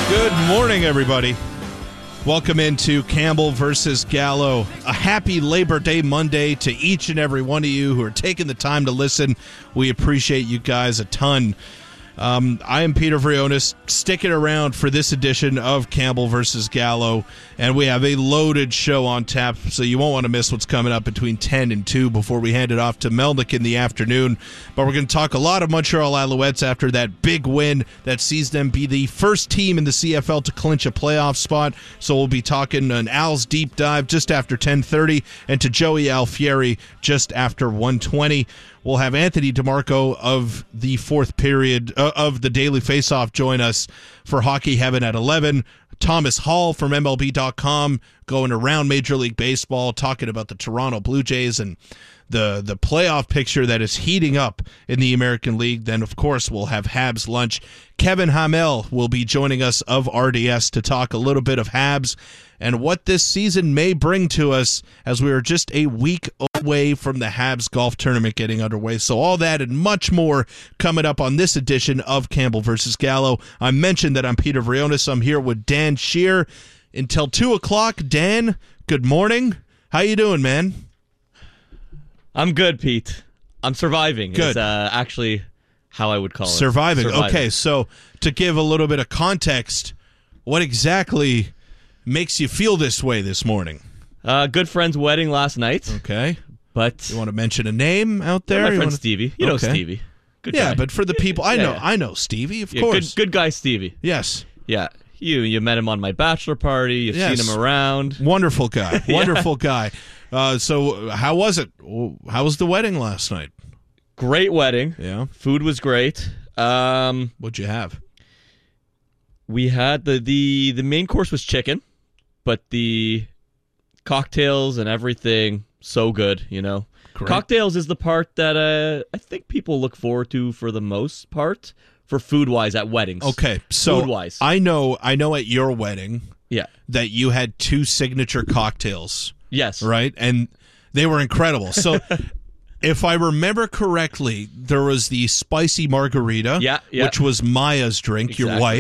Good morning, everybody. Welcome into Campbell versus Gallo. A happy Labor Day Monday to each and every one of you who are taking the time to listen. We appreciate you guys a ton. I am Peter Vrionis, sticking around for this edition of Campbell versus Gallo, and we have a loaded show on tap, so you won't want to miss what's coming up between 10 and 2 before we hand it off to Melnick in the afternoon. But we're going to talk a lot of Montreal Alouettes after that big win that sees them be the first team in the CFL to clinch a playoff spot. So we'll be talking an Al's Deep Dive just after 10:30 and to Joey Alfieri just after 1:20. We'll have Anthony DeMarco of the fourth period of the Daily Faceoff join us for Hockey Heaven at 11. Thomas Hall from MLB.com going around Major League Baseball, talking about the Toronto Blue Jays and the playoff picture that is heating up in the American League. Then, of course, we'll have Habs lunch. Kevin Hamel will be joining us of RDS to talk a little bit of Habs and what this season may bring to us, as we are just a week away from the Habs golf tournament getting underway. So all that and much more coming up on this edition of Campbell versus Gallo. I mentioned that I'm Peter Vrionis. I'm here with Dan Shear until 2 o'clock. Dan, good morning. How you doing, man? I'm good, Pete. I'm surviving. Good. Is actually how I would call it. Surviving. Okay, so to give a little bit of context, what exactly makes you feel this way this morning? Good friend's wedding last night. Okay. But you want to mention a name out there? My friend Stevie. You know Stevie. Good guy. But for the people, I know Stevie, of course. Good guy Stevie. Yes. Yeah. You met him on my bachelor party. You've seen him around. Wonderful guy. Wonderful guy. So how was it? How was the wedding last night? Great wedding. Yeah. Food was great. What'd you have? We had the main course was chicken, but the cocktails and everything, so good, you know. Great. Cocktails is the part that I think people look forward to for the most part for food-wise at weddings. Okay, so food-wise. I know at your wedding that you had 2 signature cocktails. Yes. Right? And they were incredible. So if I remember correctly, there was the spicy margarita, which was Maya's drink, your wife.